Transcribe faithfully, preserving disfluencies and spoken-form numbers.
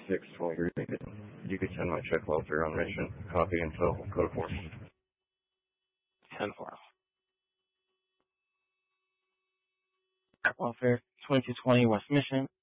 six twenty-three. You can send my check welfare on mission. Copy info. Code of force. ten four. Welfare, twenty-two twenty West Mission.